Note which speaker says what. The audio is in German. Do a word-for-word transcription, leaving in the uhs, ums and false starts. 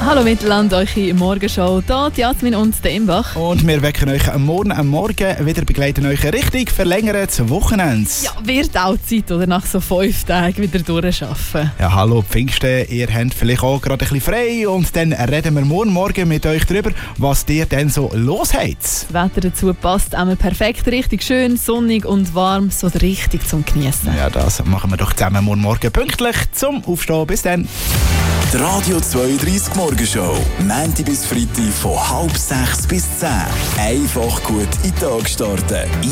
Speaker 1: Hallo Mittelland, eure Morgenshow. Hier die Jasmin und der Imbach.
Speaker 2: Und wir wecken euch am Morgen, am Morgen wieder begleiten euch richtig verlängertes Wochenende.
Speaker 1: Ja, wird auch Zeit, oder? Nach so fünf Tagen wieder durcharbeiten.
Speaker 2: Ja, hallo Pfingsten, ihr habt vielleicht auch gerade ein bisschen frei und dann reden wir morgen Morgen mit euch darüber, was ihr denn so los habt.
Speaker 1: Das Wetter dazu passt einmal perfekt, richtig schön, sonnig und warm, so richtig zum Genießen.
Speaker 2: Ja, das machen wir doch zusammen morgen Morgen pünktlich zum Aufstehen. Bis dann.
Speaker 3: Die Radio zweiunddreißig Morgenshow. Montag bis Freitag von halb sechs bis zehn. Einfach gut in den Tag starten.